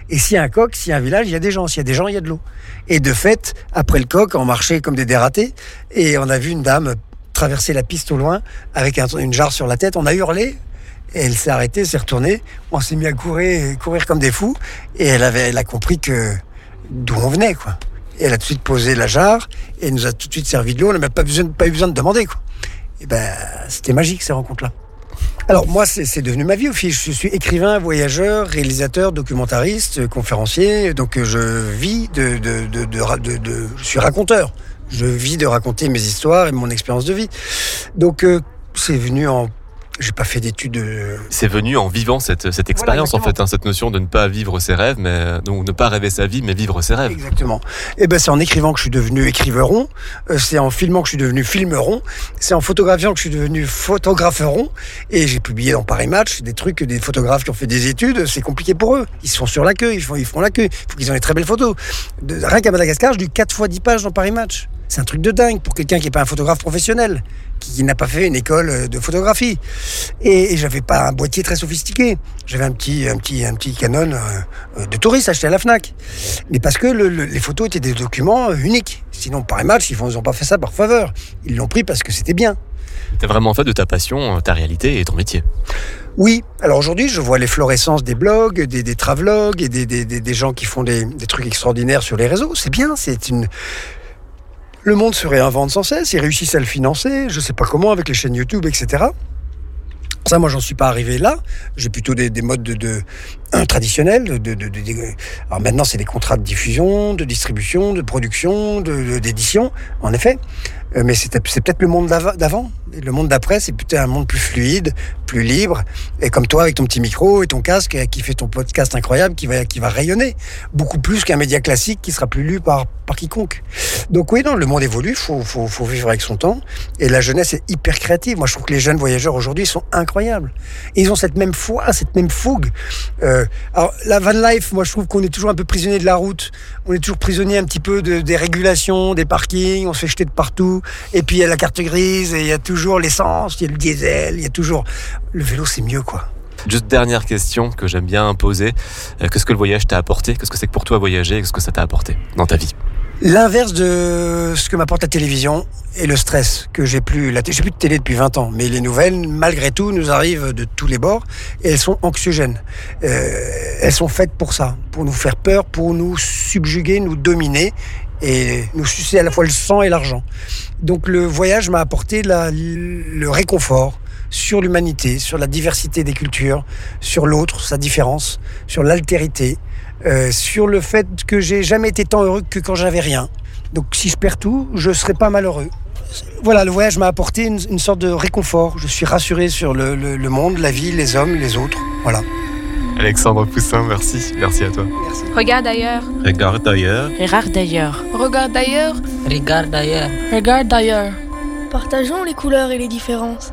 Et s'il y a un coq, s'il y a un village, il y a des gens. S'il y a des gens, il y a de l'eau. Et de fait, après le coq, on marchait comme des dératés. Et on a vu une dame traverser la piste au loin avec une jarre sur la tête. On a hurlé. Et elle s'est arrêtée, s'est retournée. On s'est mis à courir comme des fous. Et elle a compris d'où on venait, quoi. Et elle a tout de suite posé la jarre. Et elle nous a tout de suite servi de l'eau. On n'a même pas eu besoin de demander, quoi. Et c'était magique, ces rencontres-là. Alors moi, c'est devenu ma vie au fil. Je suis écrivain, voyageur, réalisateur, documentariste, conférencier. Donc je vis je suis raconteur. Je vis de raconter mes histoires et mon expérience de vie. Donc c'est venu en... J'ai pas fait d'études. C'est venu en vivant cette expérience, voilà, en fait, cette notion de ne pas vivre ses rêves, mais donc ne pas rêver sa vie, mais vivre ses rêves. Exactement. Et c'est en écrivant que je suis devenu écriveuron. C'est en filmant que je suis devenu filmeron. C'est en photographiant que je suis devenu photographeron. Et j'ai publié dans Paris Match des photographes qui ont fait des études. C'est compliqué pour eux. Ils sont sur la queue, ils font la queue. Il faut qu'ils aient des très belles photos. Rien qu'à Madagascar, j'ai lu 4 fois 10 pages dans Paris Match. C'est un truc de dingue pour quelqu'un qui n'est pas un photographe professionnel, qui n'a pas fait une école de photographie. Et j'avais pas un boîtier très sophistiqué. J'avais un petit Canon de touriste acheté à la Fnac. Mais parce que les photos étaient des documents uniques. Sinon, Paris Match, ils n'ont pas fait ça par faveur. Ils l'ont pris parce que c'était bien. T'as vraiment fait de ta passion ta réalité et ton métier. Oui. Alors aujourd'hui, je vois l'efflorescence des blogs, des travelogues et des gens qui font des trucs extraordinaires sur les réseaux. C'est bien, Le monde se réinvente sans cesse, ils réussissent à le financer, je ne sais pas comment, avec les chaînes YouTube, etc. Ça, moi, j'en suis pas arrivé là. J'ai plutôt des modes traditionnels. Alors maintenant, c'est des contrats de diffusion, de distribution, de production, d'édition, en effet. Mais c'est peut-être le monde d'avant. Le monde d'après, c'est peut-être un monde plus fluide, plus libre. Et comme toi, avec ton petit micro et ton casque, qui fait ton podcast incroyable, qui va rayonner. Beaucoup plus qu'un média classique qui sera plus lu par quiconque. Donc oui, non, le monde évolue, faut vivre avec son temps. Et la jeunesse est hyper créative. Moi, je trouve que les jeunes voyageurs aujourd'hui sont incroyables. Et ils ont cette même foi, cette même fougue. Alors, la van life, moi, je trouve qu'on est toujours un peu prisonnier de la route. On est toujours prisonnier un petit peu des régulations, des parkings. On se fait jeter de partout. Et puis, il y a la carte grise, et il y a toujours l'essence, il y a le diesel, il y a toujours... Le vélo, c'est mieux, quoi. Juste dernière question que j'aime bien poser. Qu'est-ce que le voyage t'a apporté ? Qu'est-ce que c'est que pour toi voyager ? Qu'est-ce que ça t'a apporté dans ta vie ? L'inverse de ce que m'apporte la télévision et le stress que j'ai plus de télé depuis 20 ans, mais les nouvelles, malgré tout, nous arrivent de tous les bords et elles sont anxiogènes. Elles sont faites pour ça, pour nous faire peur, pour nous subjuguer, nous dominer et nous sucer à la fois le sang et l'argent. Donc le voyage m'a apporté le réconfort sur l'humanité, sur la diversité des cultures, sur l'autre, sa différence, sur l'altérité, sur le fait que j'ai jamais été tant heureux que quand j'avais rien. Donc si je perds tout, je serai pas malheureux. Voilà, le voyage m'a apporté une sorte de réconfort. Je suis rassuré sur le monde, la vie, les hommes, les autres. Voilà. Alexandre Poussin, merci. Merci à toi. Merci. Regarde ailleurs. Regarde ailleurs. Regarde d'ailleurs. Regarde ailleurs. Regarde d'ailleurs. Regarde d'ailleurs. Partageons les couleurs et les différences.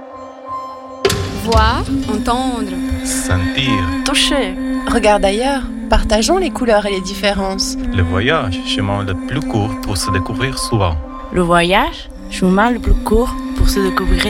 Voir, entendre. Sentir. Toucher. Regarde ailleurs. Partageons les couleurs et les différences. Le voyage, chemin le plus court pour se découvrir souvent. Le voyage, chemin le plus court pour se découvrir